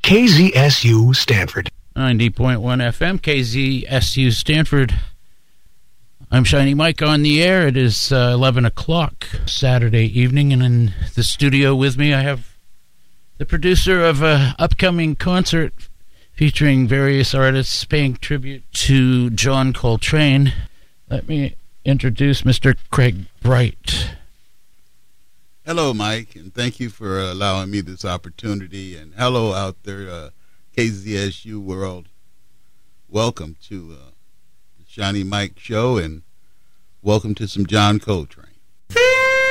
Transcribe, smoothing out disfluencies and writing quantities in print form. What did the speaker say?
KZSU Stanford. 90.1 FM, KZSU Stanford. I'm Shiny Mike on the air. It is 11 o'clock Saturday evening, and in the studio with me I have the producer of an upcoming concert featuring various artists paying tribute to John Coltrane. Let me introduce Mr. Craig Bright. Hello, Mike, and thank you for allowing me this opportunity. And hello out there, KZSU world. Welcome to the Shiny Mike Show, and welcome to some John Coltrane.